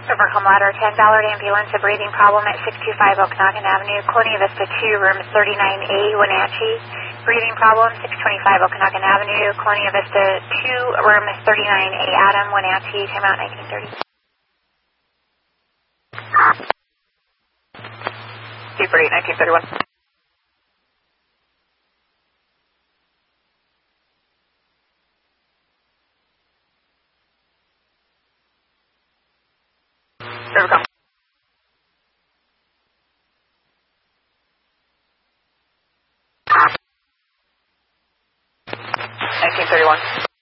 Overcome ladder, $10 ambulance, a breathing problem at 625 Okanagan Avenue, Colonia Vista 2, room 39A, Wenatchee. Breathing problem, 625 Okanagan Avenue, Colonia Vista 2, room 39A, Adam, Wenatchee, timeout 1930. Super 8, 1931. Overcome. 1931.